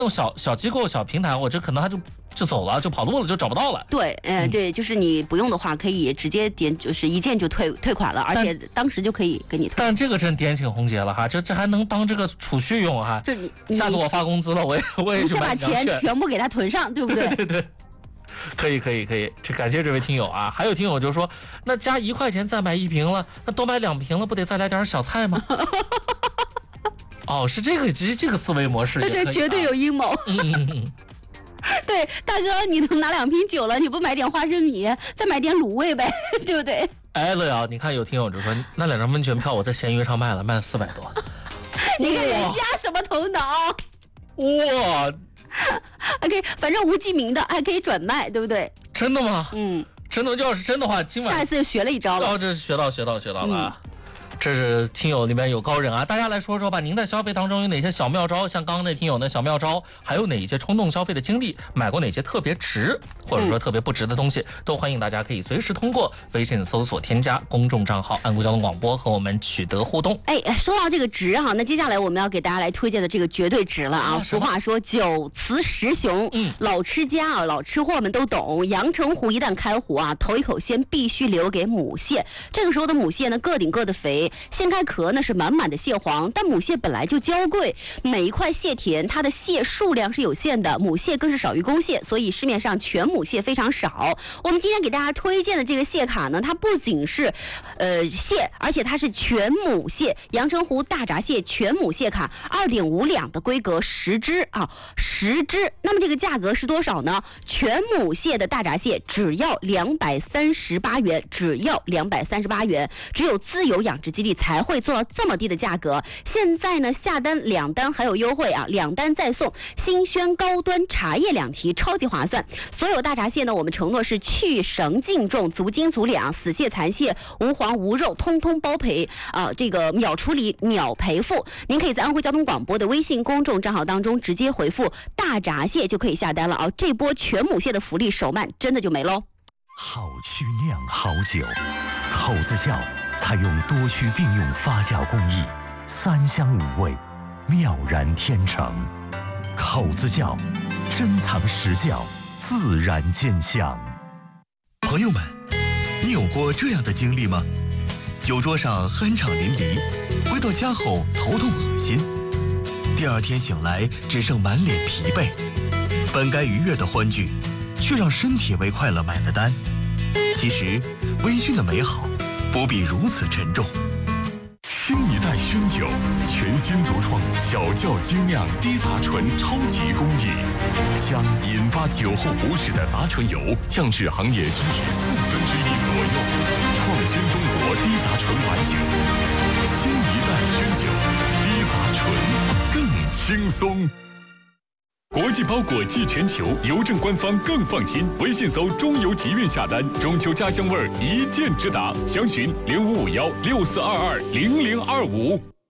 种小机构、小平台，我这可能他就走了，就跑路了，就找不到了。 对，对，就是你不用的话，可以直接点，就是一键就退款了，而且当时就可以给你退。 但这个真点醒红姐了哈，这还能当这个储蓄用哈。下次我发工资了，我也去买。 你先把钱全部给他囤上，对不对？ 对。可以，这感谢这位听友啊！还有听友就说，那加1块钱再买1瓶了，那多买2瓶了，不得再来点小菜吗？哦，是这个思维模式， 那这绝对有阴谋。对，大哥，你都拿2瓶酒了，你不买点花生米，再买点卤味呗，对不对？ 哎，乐瑶，你看有听友就说，那2张温泉票我在闲鱼上卖了400多， 你看人家什么头脑？ 哇 ，OK， 反正无记名的还可以转卖，对不对？ 真的吗？真的，要是真的话，今晚下一次就学了一招了。 哦，这是学到了。这是听友里面有高人啊，大家来说说吧，您在消费当中有哪些小妙招？像刚刚那听友的小妙招，还有哪一些冲动消费的经历？买过哪些特别值，或者说特别不值的东西？都欢迎大家可以随时通过微信搜索添加公众账号安国交通广播和我们取得互动。 哎，说到这个值哈，那接下来我们要给大家来推荐的这个绝对值了啊！俗话说酒雌十雄，老吃家啊，老吃货们都懂。阳澄湖一旦开湖啊，头一口鲜必须留给母蟹。这个时候的母蟹呢，个顶个的肥。掀开壳呢是满满的蟹黄，但母蟹本来就娇贵，每一块蟹田它的蟹数量是有限的，母蟹更是少于公蟹，所以市面上全母蟹非常少。我们今天给大家推荐的这个蟹卡呢，它不仅是蟹，而且它是全母蟹，阳澄湖大闸蟹全母蟹卡2.5两的规格10只啊，10只。那么这个价格是多少呢？全母蟹的大闸蟹只要238元，只有自有养殖基地才会做到这么低的价格。现在呢，下单2单还有优惠啊，2单再送新鲜高端茶叶2提，超级划算。所有大闸蟹呢，我们承诺是去绳净重，足斤足两，死蟹残蟹无黄无肉，通通包赔啊！这个秒处理秒赔付。您可以在安徽交通广播的微信公众账号当中直接回复大闸蟹就可以下单了啊！这波全母蟹的福利手慢真的就没喽。 好曲酿好酒，口子窖采用多区并用发酵工艺，3香5味，妙然天成。口子窖，珍藏实窖，自然见香。 朋友们，你有过这样的经历吗？酒桌上酣畅淋漓，回到家后头痛恶心，第2天醒来只剩满脸疲惫，本该愉悦的欢聚，却让身体为快乐买了单。其实，微醺的美好不必如此沉重。 新一代熏酒，全新独创小窖精酿低杂醇超级工艺，将引发酒后不适的杂醇油降至行业均值1/4左右，创新中国低杂醇白酒。新一代熏酒，低杂醇更轻松。国际包裹寄全球，邮政官方更放心。微信搜“中邮集运”下单，中秋家乡味儿一键直达。详询055164220025。